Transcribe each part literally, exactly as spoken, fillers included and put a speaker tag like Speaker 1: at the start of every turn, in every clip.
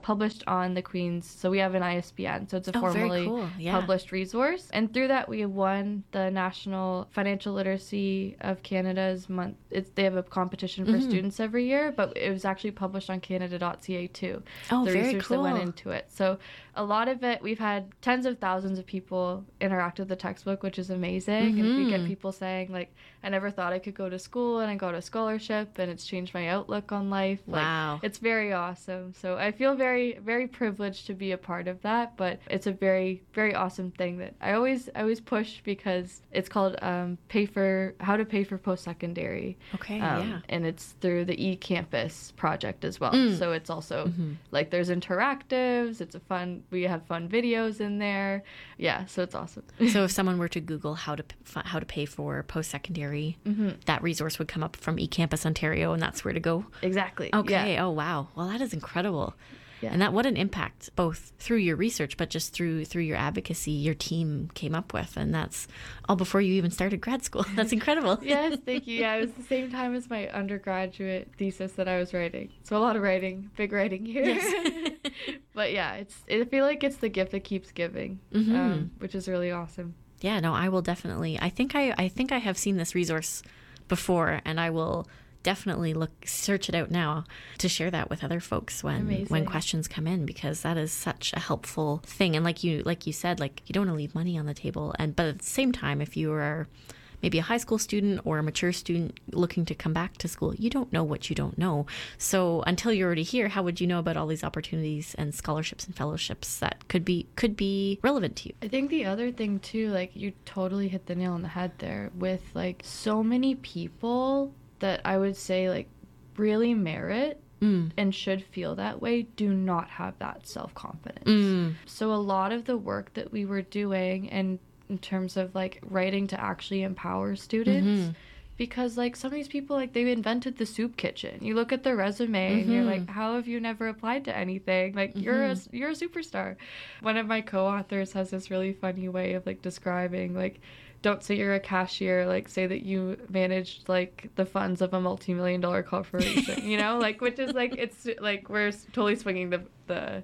Speaker 1: published on the Queen's, so we have an I S B N, so it's a
Speaker 2: Oh, very
Speaker 1: formally
Speaker 2: cool. Yeah.
Speaker 1: published resource. And through that, we won the National Financial Literacy of Canada's month. It's, they have a competition for
Speaker 2: Mhm.
Speaker 1: students every year, but it was actually published on Canada dot C A too.
Speaker 2: Oh,
Speaker 1: the
Speaker 2: very
Speaker 1: research
Speaker 2: cool.
Speaker 1: that went into it. So a lot of it, we've had tens of thousands of people interact with the textbook, which is amazing. And we get
Speaker 2: Mhm.
Speaker 1: people saying, like, I never thought I could go to school, and I got a scholarship, and it's changed my outlook on life. Like,
Speaker 2: Wow.
Speaker 1: it's very awesome. So I feel very, very privileged to be a part of that, but it's a very, very awesome thing that I always, I always push, because it's called um, pay for, how to pay for post-secondary.
Speaker 2: Okay,
Speaker 1: Um,
Speaker 2: yeah.
Speaker 1: And it's through the eCampus project as well.
Speaker 2: Mm.
Speaker 1: So it's also
Speaker 2: Mhm.
Speaker 1: like there's interactives. It's a fun, we have fun videos in there. Yeah, so it's awesome.
Speaker 2: So if someone were to Google how to p- fi- how to pay for post-secondary,
Speaker 1: Mhm.
Speaker 2: that resource would come up from eCampus Ontario, and that's where to go.
Speaker 1: Exactly.
Speaker 2: Okay.
Speaker 1: Yeah.
Speaker 2: Oh, wow. Well, that is incredible.
Speaker 1: Yeah.
Speaker 2: And that what an impact both through your research, but just through through your advocacy, your team came up with, and that's all before you even started grad school. That's incredible.
Speaker 1: Yes, thank you. Yeah, it was the same time as my undergraduate thesis that I was writing. So a lot of writing, big writing here.
Speaker 2: Yes.
Speaker 1: But yeah, it's. I feel like it's the gift that keeps giving,
Speaker 2: Mhm.
Speaker 1: um, which is really awesome.
Speaker 2: Yeah, no, I will definitely. I think I I think I have seen this resource before, and I will definitely look search it out now to share that with other folks when
Speaker 1: Amazing.
Speaker 2: when questions come in, because that is such a helpful thing. And like you like you said, like you don't want to leave money on the table, and but at the same time, if you are maybe a high school student or a mature student looking to come back to school, you don't know what you don't know. So until you're already here, how would you know about all these opportunities and scholarships and fellowships that could be could be relevant to you?
Speaker 1: I think the other thing too, like you totally hit the nail on the head there, with like so many people that I would say like really merit
Speaker 2: Mm.
Speaker 1: and should feel that way do not have that self-confidence.
Speaker 2: Mm.
Speaker 1: So a lot of the work that we were doing, and in terms of like writing to actually empower students,
Speaker 2: Mhm.
Speaker 1: because like some of these people, like they invented the soup kitchen. You look at their resume and you're
Speaker 2: Mhm.
Speaker 1: like, how have you never applied to anything? Like you're a,
Speaker 2: Mhm.
Speaker 1: you're a superstar. One of my co-authors has this really funny way of like describing, like, don't say you're a cashier, like say that you managed like the funds of a multi-million dollar corporation, you know, like, which is like, it's like we're s- totally swinging the the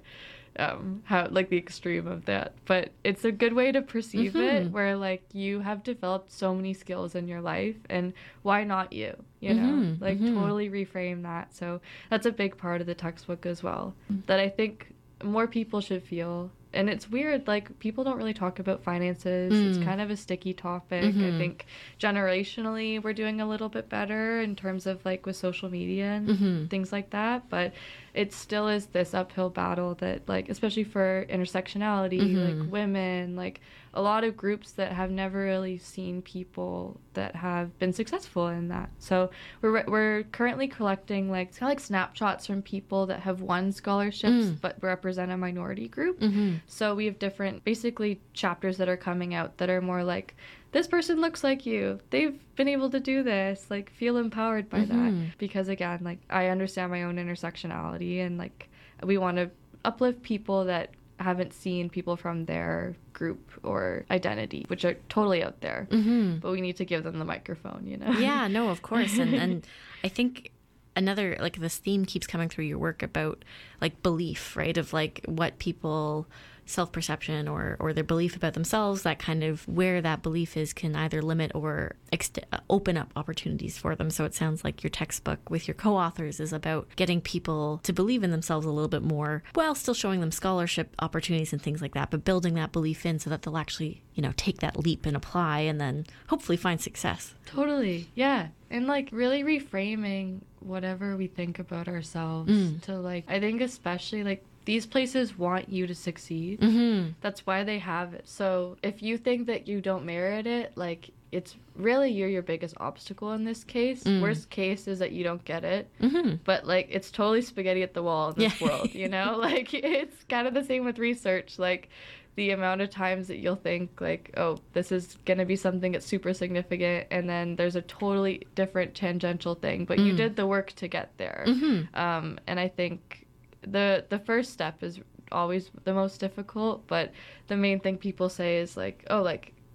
Speaker 1: um how like the extreme of that, but it's a good way to perceive it,
Speaker 2: Mhm.
Speaker 1: where like you have developed so many skills in your life, and why not you, you know,
Speaker 2: Mhm,
Speaker 1: like
Speaker 2: mhm.
Speaker 1: totally reframe that. So that's a big part of the textbook as well, that I think more people should feel. And it's weird, like people don't really talk about finances. It's
Speaker 2: Mm.
Speaker 1: kind of a sticky topic. I
Speaker 2: Mhm.
Speaker 1: think generationally we're doing a little bit better in terms of like with social media and
Speaker 2: Mhm.
Speaker 1: things like that, but it still is this uphill battle that like, especially for intersectionality,
Speaker 2: Mhm.
Speaker 1: like women, like a lot of groups that have never really seen people that have been successful in that. So we're we're currently collecting like it's kind of like snapshots from people that have won scholarships
Speaker 2: Mm.
Speaker 1: but represent a minority group.
Speaker 2: Mhm.
Speaker 1: So we have different basically chapters that are coming out that are more like, this person looks like you, they've been able to do this, like feel empowered by
Speaker 2: Mhm.
Speaker 1: that. Because again, like I understand my own intersectionality, and like we want to uplift people that haven't seen people from their group or identity, which are totally out there,
Speaker 2: Mhm.
Speaker 1: but we need to give them the microphone, you know.
Speaker 2: Yeah, no, of course. And and I think another, like, this theme keeps coming through your work about like belief, right? Of like what people self-perception or or their belief about themselves, that kind of where that belief is can either limit or ext- open up opportunities for them. So it sounds like your textbook with your co-authors is about getting people to believe in themselves a little bit more, while still showing them scholarship opportunities and things like that, but building that belief in so that they'll actually, you know, take that leap and apply, and then hopefully find success.
Speaker 1: Totally. Yeah. And like really reframing whatever we think about ourselves
Speaker 2: Mm.
Speaker 1: to like, I think especially like these places want you to succeed.
Speaker 2: Mm-hmm.
Speaker 1: That's why they have it. So if you think that you don't merit it, like it's really you're your biggest obstacle in this case.
Speaker 2: Mm.
Speaker 1: Worst case is that you don't get it.
Speaker 2: Mm-hmm.
Speaker 1: But like it's totally spaghetti at the wall in this
Speaker 2: Yeah.
Speaker 1: world, you know? Like it's kind of the same with research. Like the amount of times that you'll think like, oh, this is going to be something that's super significant, and then there's a totally different tangential thing, but you
Speaker 2: Mm.
Speaker 1: did the work to get there.
Speaker 2: Mm-hmm.
Speaker 1: Um, and I think the the first step is always the most difficult, but the main thing people say is like, oh, like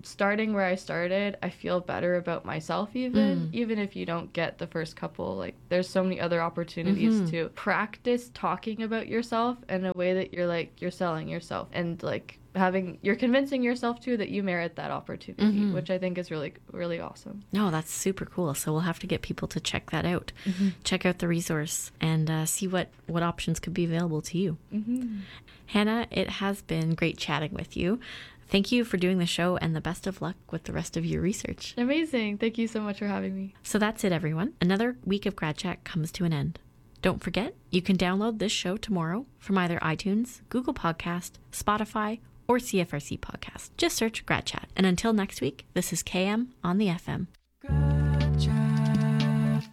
Speaker 1: starting where I started, I feel better about myself even,
Speaker 2: Mm.
Speaker 1: even if you don't get the first couple. Like, there's so many other opportunities
Speaker 2: Mm-hmm.
Speaker 1: to practice talking about yourself in a way that you're like, you're selling yourself and like having, you're convincing yourself too that you merit that opportunity,
Speaker 2: Mm-hmm.
Speaker 1: which I think is really, really awesome.
Speaker 2: No, that's super cool. So we'll have to get people to check that out. Mm-hmm. Check out the resource and uh, see what, what options could be available to you.
Speaker 1: Mm-hmm.
Speaker 2: Hannah, it has been great chatting with you. Thank you for doing the show and the best of luck with the rest of your research.
Speaker 1: Amazing. Thank you so much for having me.
Speaker 2: So that's it, everyone. Another week of Grad Chat comes to an end. Don't forget, you can download this show tomorrow from either iTunes, Google Podcast, Spotify, or C F R C Podcast. Just search Grad Chat. And until next week, this is K M on the F M. Grad Chat.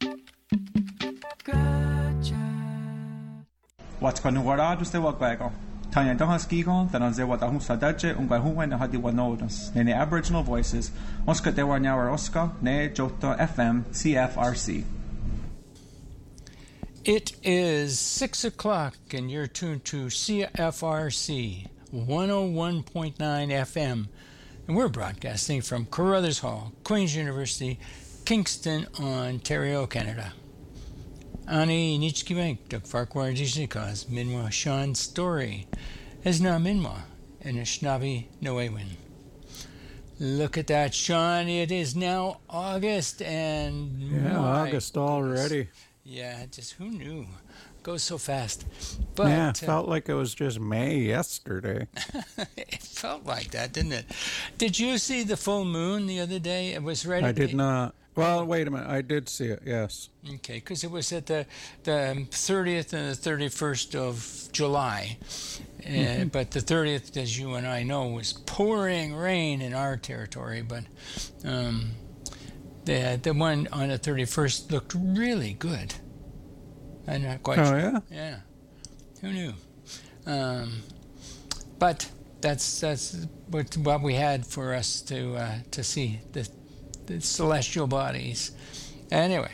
Speaker 3: Grad Chat. What's going on with the work? Tanya Donhaskigon, then on the what Ahum Sadaje, Unga Huwen, Hadi Wanodas, Nene Aboriginal Voices, Oscar de Warnauer Oscar, Ne Jota F M, C F R C.
Speaker 4: It is six o'clock, and you're tuned to C F R C one oh one point nine F M, and we're broadcasting from Carruthers Hall, Queen's University, Kingston, Ontario, Canada. Ani Nichkimek, Duk Farkwar Jishikas, Minwa Sean Story, Esna Minwa, and Ishnabi Noewin. Look at that, Sean. It is now August, and
Speaker 5: yeah, August already.
Speaker 4: Yeah, just who knew? Goes so fast. But
Speaker 5: yeah,
Speaker 4: it
Speaker 5: uh, felt like it was just May yesterday.
Speaker 4: It felt like that, didn't it? Did you see the full moon the other day? It was right.
Speaker 5: I
Speaker 4: at
Speaker 5: did
Speaker 4: the,
Speaker 5: not. Well, wait a minute. I did see it. Yes.
Speaker 4: Okay, because it was at the the thirtieth and the thirty-first of July, mm-hmm. uh, but the thirtieth, as you and I know, was pouring rain in our territory. But um, the the one on the thirty-first looked really good. I'm not quite
Speaker 5: oh,
Speaker 4: sure.
Speaker 5: yeah?
Speaker 4: Yeah. Who knew? Um, but that's that's what, what we had for us to uh, to see the, the celestial bodies. Anyway,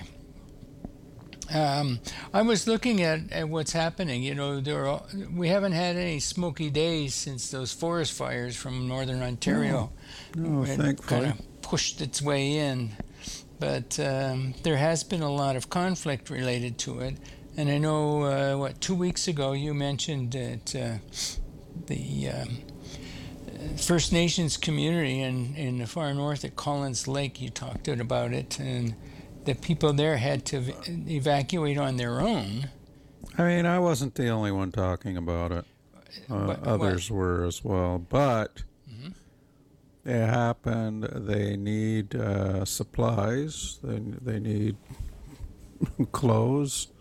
Speaker 4: um, I was looking at, at what's happening. You know, there are, we haven't had any smoky days since those forest fires from northern Ontario.
Speaker 5: No, no thankfully.
Speaker 4: Kind of pushed its way in. But um, there has been a lot of conflict related to it. And I know, uh, what, two weeks ago you mentioned that uh, the um, First Nations community in, in the far north at Collins Lake, you talked about it, and the people there had to ev- evacuate on their own.
Speaker 5: I mean, I wasn't the only one talking about it. Uh,
Speaker 4: but,
Speaker 5: others
Speaker 4: what?
Speaker 5: were as well. But
Speaker 4: Mm-hmm.
Speaker 5: it happened. They need uh, supplies. They, they need clothes,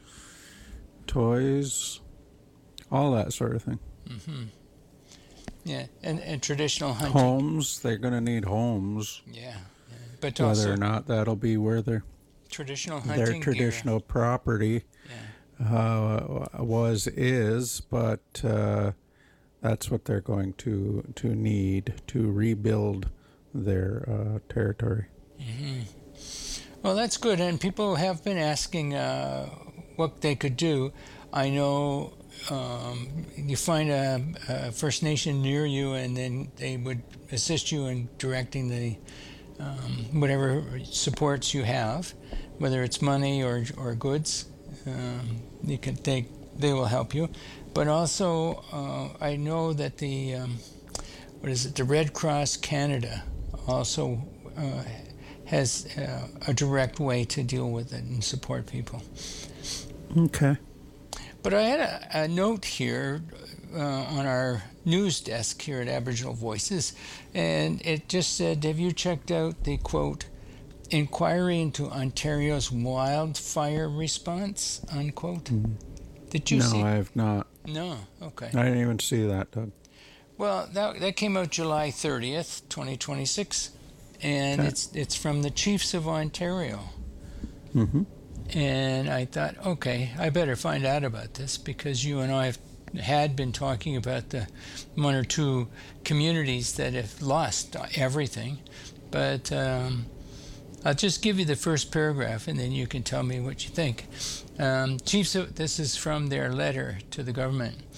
Speaker 5: toys, all that sort of thing.
Speaker 4: Mm-hmm. Yeah, and, and traditional hunting.
Speaker 5: Homes. They're going to need homes.
Speaker 4: Yeah, yeah. But
Speaker 5: whether
Speaker 4: also
Speaker 5: or not that'll be where their
Speaker 4: traditional hunting
Speaker 5: their traditional
Speaker 4: gear.
Speaker 5: property
Speaker 4: Yeah.
Speaker 5: uh, was is, but uh, that's what they're going to to need to rebuild their uh, territory.
Speaker 4: Mm-hmm. Well, that's good, and people have been asking uh, what they could do. I know um, you find a, a First Nation near you, and then they would assist you in directing the um, whatever supports you have, whether it's money or or goods. Um, you can they they will help you, but also uh, I know that the um, what is it? The Red Cross Canada also uh, has uh, a direct way to deal with it and support people.
Speaker 5: Okay.
Speaker 4: But I had a, a note here uh, on our news desk here at Aboriginal Voices, and it just said, have you checked out the, quote, inquiry into Ontario's wildfire response, unquote? Mm. Did you
Speaker 5: no,
Speaker 4: see?
Speaker 5: No, I have not.
Speaker 4: No, okay.
Speaker 5: I didn't even see that, Doug.
Speaker 4: Well, that, that came out July thirtieth, twenty twenty-six, and okay. it's it's from the Chiefs of Ontario.
Speaker 5: Mm-hmm.
Speaker 4: And I thought, okay, I better find out about this, because you and I have, had been talking about the one or two communities that have lost everything. But um, I'll just give you the first paragraph, and then you can tell me what you think. Um, Chiefs of, this is from their letter to the government.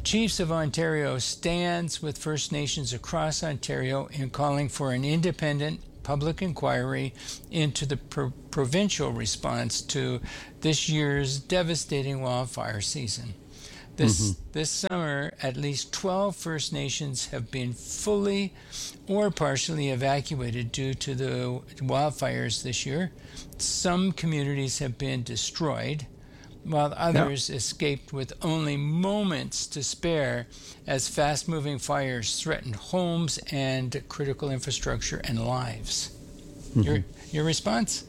Speaker 4: Chiefs of Ontario stands with First Nations across Ontario in calling for an independent public inquiry into the pro- provincial response to this year's devastating wildfire season. This mm-hmm. this summer, at least twelve First Nations have been fully or partially evacuated due to the wildfires this year. Some communities have been destroyed, while others yeah. escaped with only moments to spare as fast-moving fires threatened homes and critical infrastructure and lives. Mm-hmm. Your your response?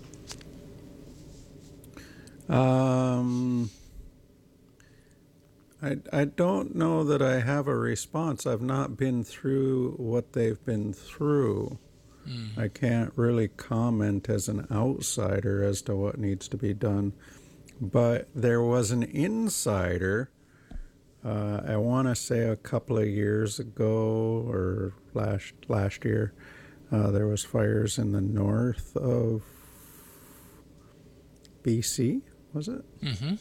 Speaker 5: Um, I I don't know that I have a response. I've not been through what they've been through. Mm. I can't really comment as an outsider as to what needs to be done. But there was an insider, uh, I want to say a couple of years ago or last last year, uh, there was fires in the north of B C, was it?
Speaker 4: Mm-hmm.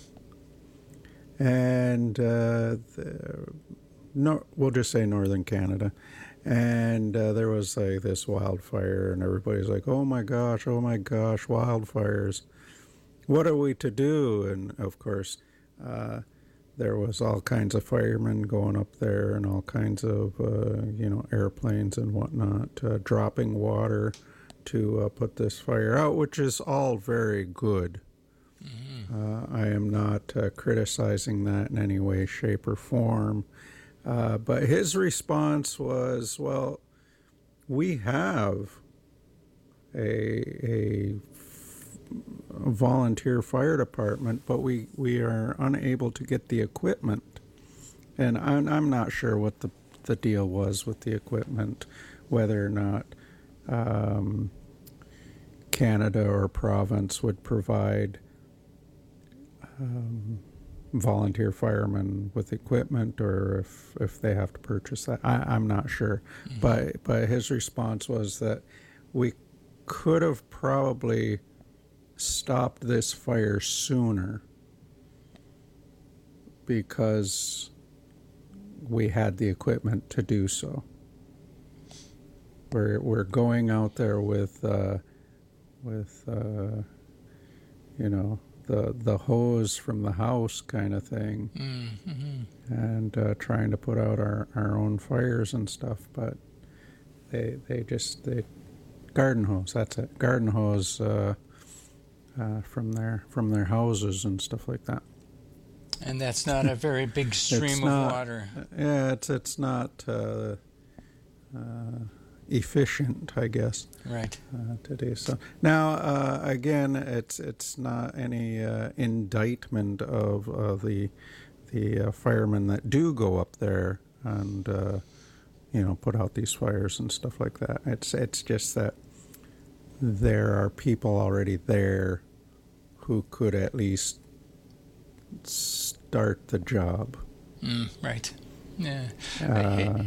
Speaker 5: And uh, the, no, we'll just say northern Canada. And uh, there was like this wildfire, and everybody's like, oh my gosh, oh my gosh, wildfires. What are we to do? And of course, uh, there was all kinds of firemen going up there and all kinds of, uh, you know, airplanes and whatnot, uh, dropping water to uh, put this fire out, which is all very good. Mm-hmm. Uh, I am not uh, criticizing that in any way, shape, or form. Uh, but his response was, well, we have a a volunteer fire department, but we, we are unable to get the equipment. And I'm, I'm not sure what the, the deal was with the equipment, whether or not um, Canada or province would provide um, volunteer firemen with equipment, or if, if they have to purchase that. I, I'm not sure. Mm-hmm. But, but his response was that we could have probably stopped this fire sooner because we had the equipment to do so. We're we're going out there with uh, with uh, you know the the hose from the house kind of thing, mm-hmm. and uh, trying to put out our, our own fires and stuff. But they they just they garden hose. That's it. Garden hose. Uh, Uh, from their from their houses and stuff like that.
Speaker 4: And that's not a very big stream of
Speaker 5: not,
Speaker 4: water.
Speaker 5: Yeah, it's it's not uh, uh, efficient, I guess.
Speaker 4: Right.
Speaker 5: Uh, to do so. Now, uh, again, it's it's not any uh, indictment of uh, the the uh, firemen that do go up there and uh, you know put out these fires and stuff like that. It's it's just that there are people already there who could at least start the job.
Speaker 4: Mm, right. Yeah.
Speaker 5: Uh,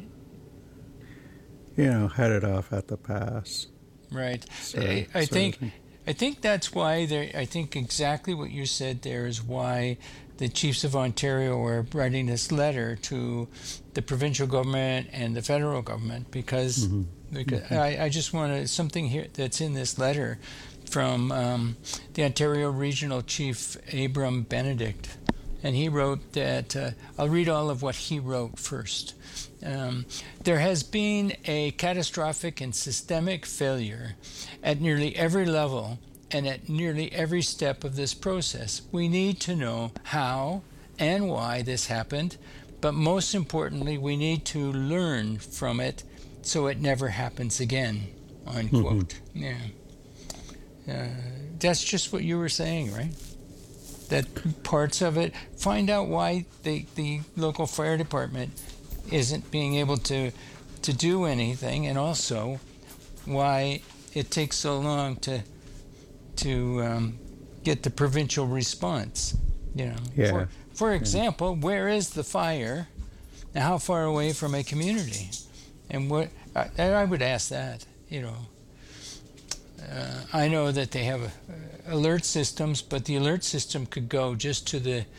Speaker 5: you know, headed off at the pass.
Speaker 4: Right.
Speaker 5: So,
Speaker 4: I, I think I think that's why there I think exactly what you said there is why the Chiefs of Ontario are writing this letter to the provincial government and the federal government because mm-hmm. because mm-hmm. I, I just wanted something here that's in this letter from um, the Ontario Regional Chief Abram Benedict, and he wrote that uh, I'll read all of what he wrote first. Um, there has been a catastrophic and systemic failure at nearly every level and at nearly every step of this process. We need to know how and why this happened, but most importantly, we need to learn from it so it never happens again, unquote. Mm-hmm. Yeah. Uh, that's just what you were saying, right? That parts of it, find out why the, the local fire department isn't being able to to do anything, and also why it takes so long to to um, get the provincial response. You know,
Speaker 5: yeah.
Speaker 4: for for example, yeah. Where is the fire, and how far away from a community, and what I, I would ask that. You know, uh, I know that they have uh, alert systems, but the alert system could go just to the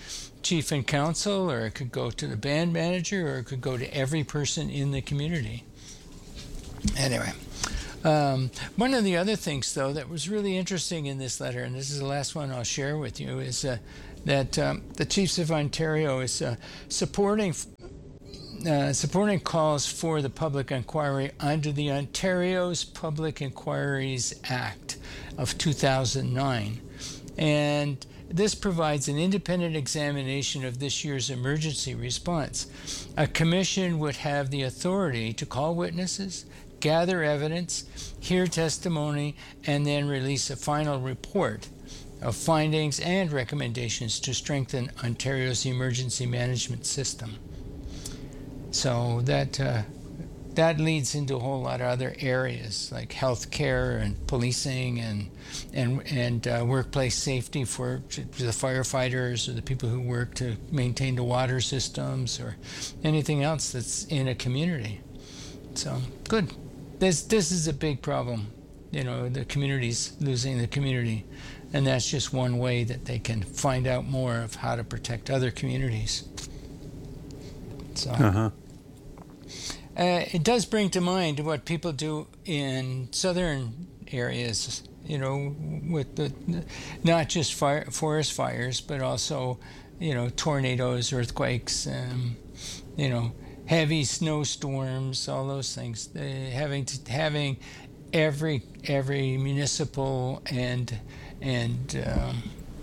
Speaker 4: chief and council, or it could go to the band manager, or it could go to every person in the community. Anyway, um, one of the other things, though, that was really interesting in this letter, and this is the last one I'll share with you, is uh, that um, the Chiefs of Ontario is uh, supporting uh, supporting calls for the public inquiry under the Ontario's Public Inquiries Act of two thousand nine. And this provides an independent examination of this year's emergency response. A commission would have the authority to call witnesses, gather evidence, hear testimony, and then release a final report of findings and recommendations to strengthen Ontario's emergency management system. So that uh, that leads into a whole lot of other areas like healthcare and policing and and and uh, workplace safety for the firefighters or the people who work to maintain the water systems or anything else that's in a community. So good. This this is a big problem. You know, the community's losing the community, and that's just one way that they can find out more of how to protect other communities. So.
Speaker 5: Uh-huh.
Speaker 4: Uh, it does bring to mind what people do in southern areas, you know, with the not just fire, forest fires, but also, you know, tornadoes, earthquakes, um, you know, heavy snowstorms, all those things. Uh, having to, having every every municipal and and um,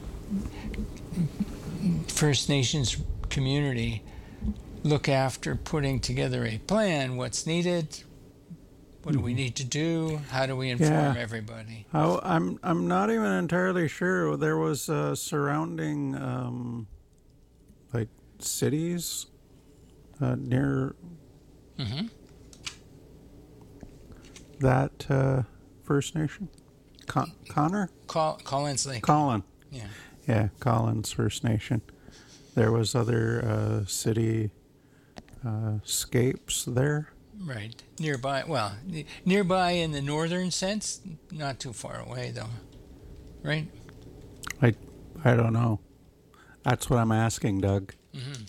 Speaker 4: First Nations community look after putting together a plan. What's needed? What do we need to do? How do we inform
Speaker 5: Yeah.
Speaker 4: everybody?
Speaker 5: Oh, I'm I'm not even entirely sure. There was uh, surrounding um, like cities uh, near
Speaker 4: Mm-hmm.
Speaker 5: that uh, First Nation. Con- Connor?
Speaker 4: Col- Collins Lake.
Speaker 5: Colin.
Speaker 4: Yeah.
Speaker 5: Yeah, Collins First Nation. There was other uh, city uh, scapes there.
Speaker 4: Right. Nearby. Well, n- nearby in the northern sense, not too far away though. Right?
Speaker 5: I I don't know. That's what I'm asking, Doug.
Speaker 4: Mm-hmm.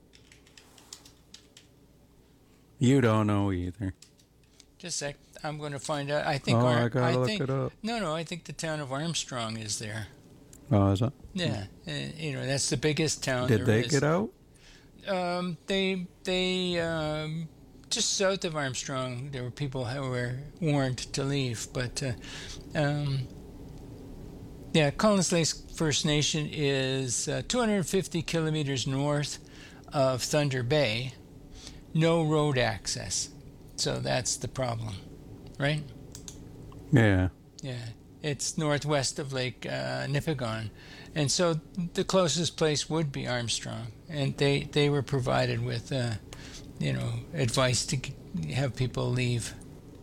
Speaker 5: You don't know either.
Speaker 4: Just a sec. I'm going to find out. I think.
Speaker 5: Oh,
Speaker 4: Ar-
Speaker 5: I gotta look
Speaker 4: think,
Speaker 5: it up.
Speaker 4: No, no. I think the town of Armstrong is there.
Speaker 5: Oh, is it?
Speaker 4: Yeah. Uh, you know, that's the biggest town.
Speaker 5: Did
Speaker 4: there
Speaker 5: they
Speaker 4: is.
Speaker 5: get out?
Speaker 4: Um, they they um, just south of Armstrong, there were people who were warned to leave, but uh, um, yeah, Collins Lake First Nation is uh, two hundred fifty kilometers north of Thunder Bay, no road access, so that's the problem, right?
Speaker 5: Yeah.
Speaker 4: Yeah, it's northwest of Lake uh, Nipigon. And so the closest place would be Armstrong. And they, they were provided with, uh, you know, advice to g- have people leave.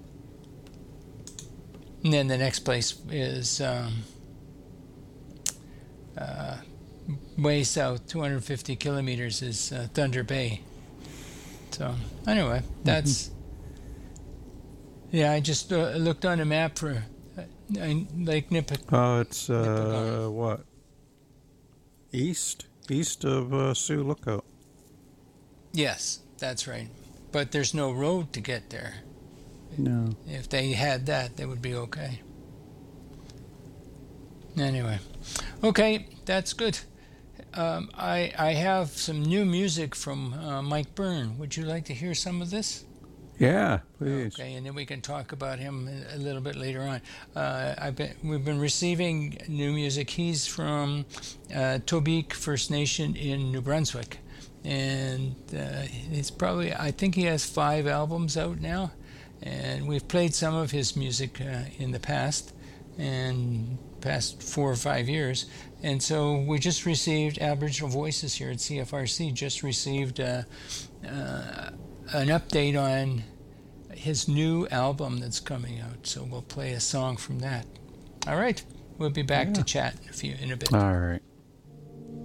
Speaker 4: And then the next place is um, uh, way south, two hundred fifty kilometers, is uh, Thunder Bay. So anyway, that's... Yeah, I just uh, looked on a map for uh, Lake Nipigon.
Speaker 5: Oh, it's uh,
Speaker 4: Nipigon.
Speaker 5: what? East, east of uh, Sioux Lookout.
Speaker 4: Yes, that's right. But there's no road to get there.
Speaker 5: No.
Speaker 4: If they had that, they would be okay. Anyway, okay, that's good. Um, I I have some new music from uh, Mike Byrne. Would you like to hear some of this?
Speaker 5: Yeah, please.
Speaker 4: Okay, and then we can talk about him a a little bit later on. Uh, I've been, we've been receiving new music. He's from uh, Tobique First Nation in New Brunswick, and uh, it's probably, I think he has five albums out now, and we've played some of his music uh, in the past, and past four or five years. And so we just received Aboriginal Voices here at C F R C, just received uh, uh, an update on his new album that's coming out. So we'll play a song from that. All right. We'll be back
Speaker 5: Yeah.
Speaker 4: to chat in a few in a bit.
Speaker 5: All right.